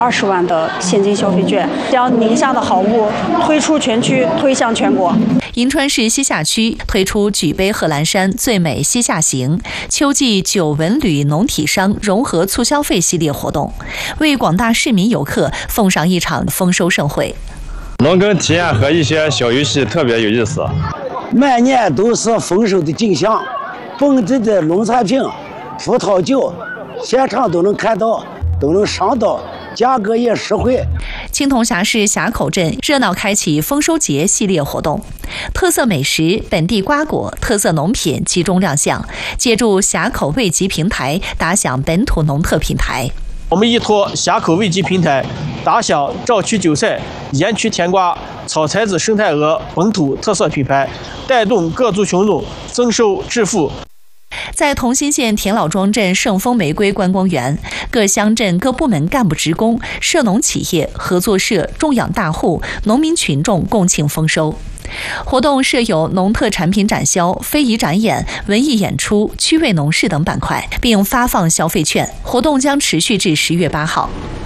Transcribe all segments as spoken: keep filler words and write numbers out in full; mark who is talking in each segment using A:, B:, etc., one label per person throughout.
A: 二十万的现金消费券，将宁夏的好物推出全区，推向全国。
B: 银川市西夏区推出举杯贺兰山最美西夏行秋季酒文旅农体商融合促消费系列活动，为广大市民游客奉上一场丰收盛会。
C: 农耕体验和一些小游戏特别有意思，
D: 每年都是丰收的景象，本地的农产品、葡萄酒，现场都能看到，都能尝到，价格也实惠。
B: 青铜峡市峡口镇热闹开启丰收节系列活动，特色美食、本地瓜果、特色农品集中亮相，借助峡口味集平台打响本土农特品牌。
E: 我们依托峡口味集平台，打响赵区韭菜、盐区甜瓜、草材子生态鹅本土特色品牌，带动各族群众增收致富。
B: 在同心县田老庄镇圣丰玫瑰观光园，各乡镇各部门干部职工、涉农企业、合作社、种养大户、农民群众共庆丰收。活动设有农特产品展销、非遗展演、文艺演出、趣味农事等板块，并发放消费券。活动将持续至十月八号。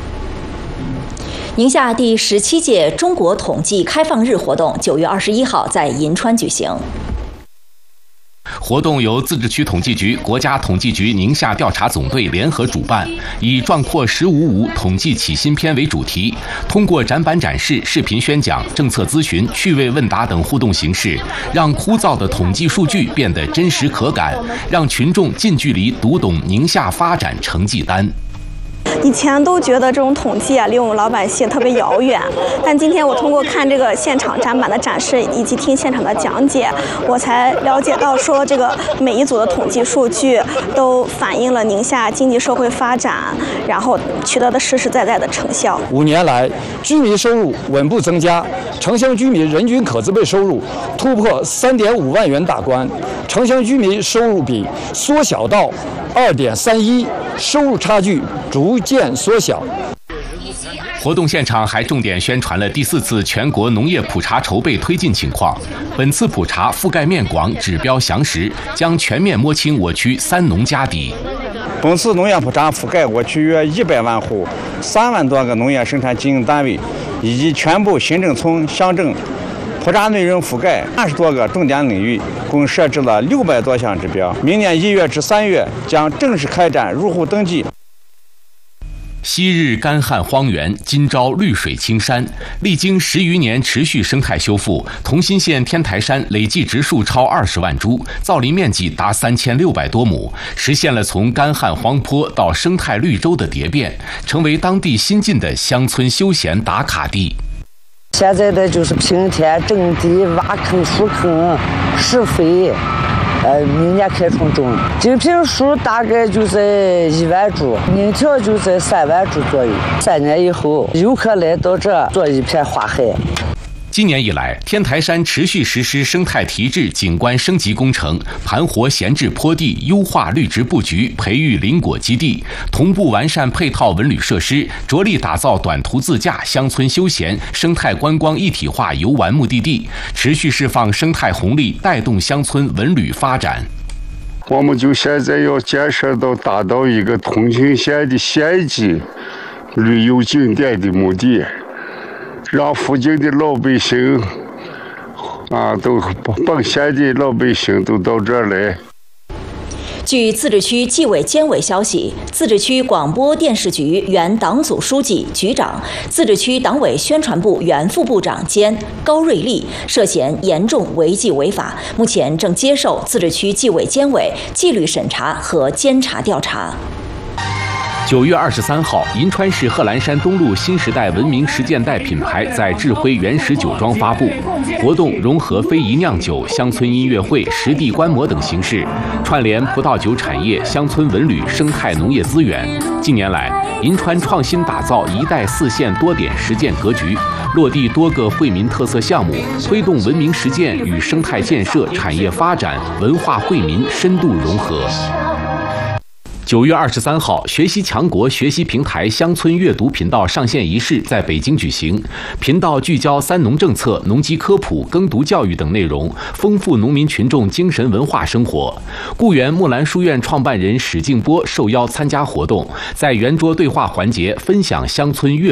F: 宁夏第十七届中国统计开放日活动九月二十一号在银川举行。
G: 活动由自治区统计局、国家统计局宁夏调查总队联合主办，以“壮阔十五五，统计起新篇”为主题，通过展板展示、视频宣讲、政策咨询、趣味问答等互动形式，让枯燥的统计数据变得真实可感，让群众近距离读懂宁夏发展成绩单。
H: 以前都觉得这种统计啊离我们老百姓特别遥远，但今天我通过看这个现场展板的展示以及听现场的讲解，我才了解到说这个每一组的统计数据都反映了宁夏经济社会发展，然后取得的实实在在的成效。
I: 五年来，居民收入稳步增加，城乡居民人均可支配收入突破三点五万元大关，城乡居民收入比缩小到二点三一，收入差距逐渐缩小。
G: 活动现场还重点宣传了第四次全国农业普查筹备推进情况。本次普查覆盖面广，指标详实，将全面摸清我区三农家底。
J: 本次农业普查覆盖我区约一百万户、三万多个农业生产经营单位以及全部行政村乡镇。普查内容覆盖二十多个重点领域，共设置了六百多项指标。明年一月至三月将正式开展入户登记。
G: 昔日干旱荒原，今朝绿水青山。历经十余年持续生态修复，同心县天台山累计植树超二十万株，造林面积达三千六百多亩，实现了从干旱荒坡到生态绿洲的蝶变，成为当地新晋的乡村休闲打卡地。
D: 现在的就是平田整地、挖坑、疏坑、施肥。呃，明年开春种，这片树大概就是一万株，明条就是三万株左右。三年以后，游客来到这做一片花海。
G: 今年以来，天台山持续实施生态提质、景观升级工程，盘活闲置坡地，优化绿植布局，培育林果基地，同步完善配套文旅设施，着力打造短途自驾、乡村休闲、生态观光一体化游玩目的地，持续释放生态红利，带动乡村文旅发展。
K: 我们就现在要建设到达到一个同心县的县级旅游景点的目的。让附近的老百姓啊，都本县的老百姓都到这儿来。
F: 据自治区纪委监委消息，自治区广播电视局原党组书记、局长、自治区党委宣传部原副部长兼高瑞丽涉嫌严重违纪违法，目前正接受自治区纪委监委纪律审查和监察调查。
G: 九月二十三号，银川市贺兰山东路新时代文明实践带品牌在智辉原始酒庄发布。活动融合非遗酿酒、乡村音乐会、实地观摩等形式，串联葡萄酒产业、乡村文旅、生态农业资源。近年来，银川创新打造一带四县多点实践格局，落地多个惠民特色项目，推动文明实践与生态建设、产业发展、文化惠民深度融合。九月二十三号，学习强国学习平台乡村阅读频道上线仪式在北京举行。频道聚焦三农政策、农机科普、耕读教育等内容，丰富农民群众精神文化生活。固原木兰书院创办人史静波受邀参加活动，在圆桌对话环节分享乡村阅